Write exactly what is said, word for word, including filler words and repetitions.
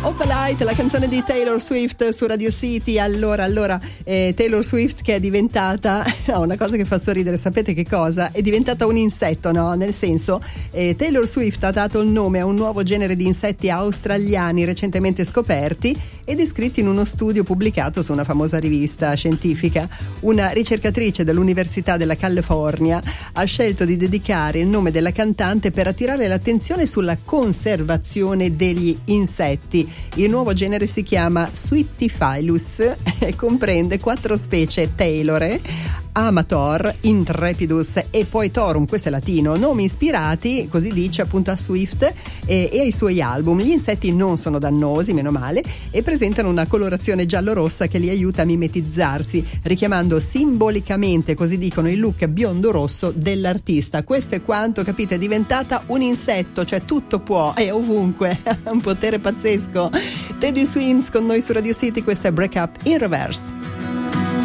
Opalite, la canzone di Taylor Swift su Radio City. Allora, allora eh, Taylor Swift che è diventata no, una cosa che fa sorridere, sapete che cosa? È diventata un insetto, no? Nel senso, eh, Taylor Swift ha dato il nome a un nuovo genere di insetti australiani recentemente scoperti e descritti in uno studio pubblicato su una famosa rivista scientifica. Una ricercatrice dell'Università della California ha scelto di dedicare il nome della cantante per attirare l'attenzione sulla conservazione degli insetti. Il nuovo genere si chiama Swittiphilus e comprende quattro specie Taylore, Amator, Intrepidus e Poetorum, questo è latino, nomi ispirati, così dice, appunto a Swift e, e ai suoi album. Gli insetti non sono dannosi, meno male, e presentano una colorazione giallo-rossa che li aiuta a mimetizzarsi, richiamando simbolicamente, così dicono, il look biondo-rosso dell'artista. Questo è quanto, capite, è diventata un insetto, cioè tutto può, è ovunque, ha un potere pazzesco. Teddy Swims con noi su Radio City, questa è Break Up in Reverse.